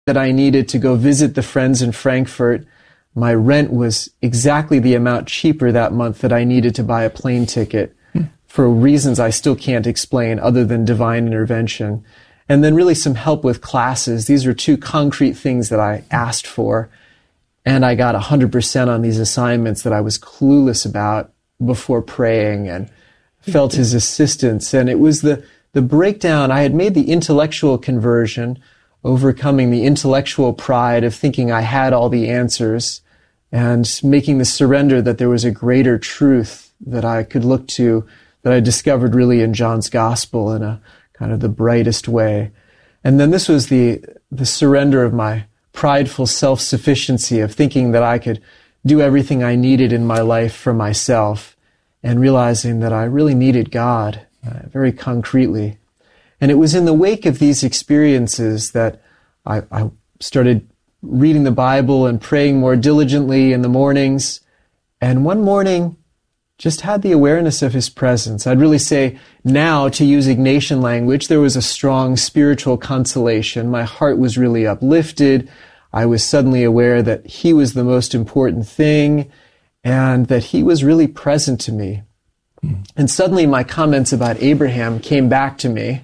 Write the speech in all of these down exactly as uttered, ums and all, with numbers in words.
that I needed to go visit the friends in Frankfurt. My rent was exactly the amount cheaper that month that I needed to buy a plane ticket hmm. for reasons I still can't explain other than divine intervention. And then really some help with classes. These are two concrete things that I asked for. And I got one hundred percent on these assignments that I was clueless about before praying, and felt his assistance. And it was the, the breakdown. I had made the intellectual conversion, overcoming the intellectual pride of thinking I had all the answers, and making the surrender that there was a greater truth that I could look to, that I discovered really in John's gospel in a kind of the brightest way. And then this was the, the surrender of my prideful self-sufficiency of thinking that I could do everything I needed in my life for myself, and realizing that I really needed God uh, very concretely. And it was in the wake of these experiences that I, I started reading the Bible and praying more diligently in the mornings. And one morning, just had the awareness of his presence. I'd really say now, to use Ignatian language, there was a strong spiritual consolation. My heart was really uplifted. I was suddenly aware that he was the most important thing, and that he was really present to me. Mm. And suddenly my comments about Abraham came back to me,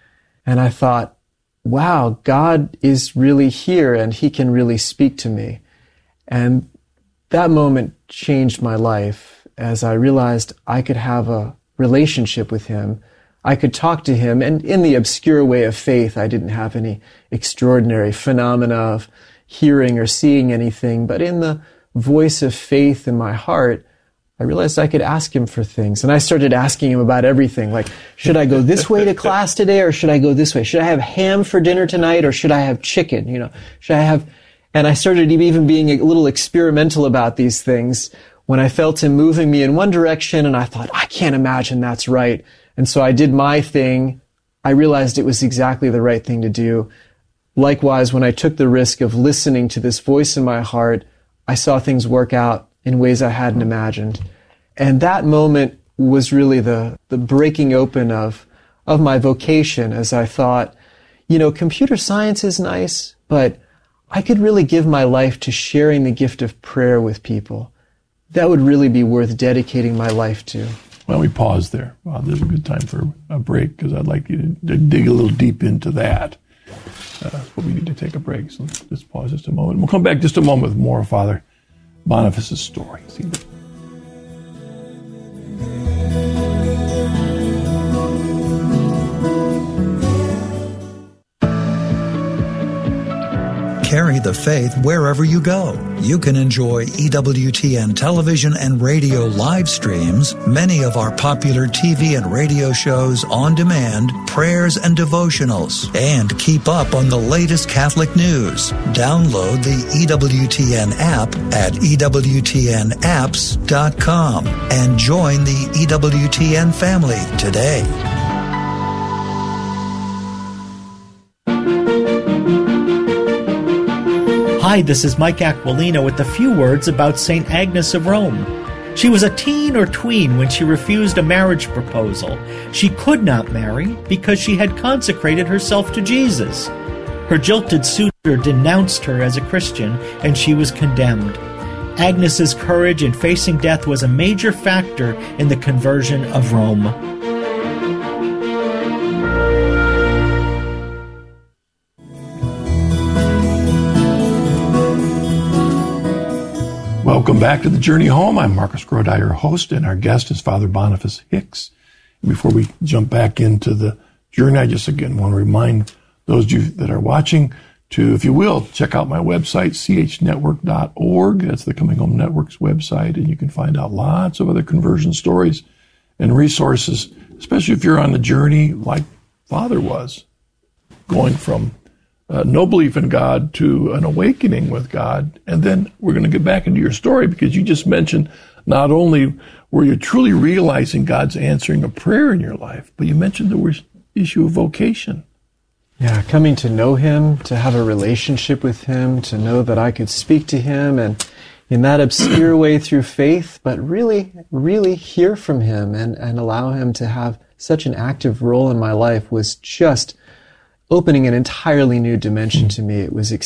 and I thought, wow, God is really here, and he can really speak to me. And that moment changed my life, as I realized I could have a relationship with him. I could talk to him, and in the obscure way of faith, I didn't have any extraordinary phenomena of hearing or seeing anything, but in the voice of faith in my heart, I realized I could ask him for things. And I started asking him about everything, like, should I go this way to class today, or should I go this way? Should I have ham for dinner tonight, or should I have chicken? You know, should I have... And I started even being a little experimental about these things when I felt him moving me in one direction, and I thought, I can't imagine that's right. And so I did my thing. I realized it was exactly the right thing to do. Likewise, when I took the risk of listening to this voice in my heart, I saw things work out in ways I hadn't imagined. And that moment was really the, the breaking open of, of my vocation, as I thought, you know, computer science is nice, but I could really give my life to sharing the gift of prayer with people. That would really be worth dedicating my life to. Well, we pause there. Well, this is a good time for a break, because I'd like you to dig a little deep into that. Uh, but we need to take a break, so let's pause just a moment. We'll come back just a moment with more of Father Boniface's story. See you. Carry the faith wherever you go. You can enjoy E W T N television and radio live streams, many of our popular T V and radio shows on demand, prayers and devotionals, and keep up on the latest Catholic news. Download the E W T N app at E W T N apps dot com and join the E W T N family today. Hi, this is Mike Aquilino with a few words about Saint Agnes of Rome. She was a teen or tween when she refused a marriage proposal. She could not marry because she had consecrated herself to Jesus. Her jilted suitor denounced her as a Christian, and she was condemned. Agnes's courage in facing death was a major factor in the conversion of Rome. Welcome back to The Journey Home. I'm Marcus Grodi, your host, and our guest is Father Boniface Hicks. Before we jump back into the journey, I just again want to remind those of you that are watching to, if you will, check out my website, c h network dot org. That's the Coming Home Network's website, and you can find out lots of other conversion stories and resources, especially if you're on the journey like Father was, going from Uh, no belief in God to an awakening with God. And then we're going to get back into your story, because you just mentioned not only were you truly realizing God's answering a prayer in your life, but you mentioned the issue of vocation. Yeah, coming to know him, to have a relationship with him, to know that I could speak to him, and in that obscure way through faith, but really, really hear from him and, and allow him to have such an active role in my life was just opening an entirely new dimension to me. It was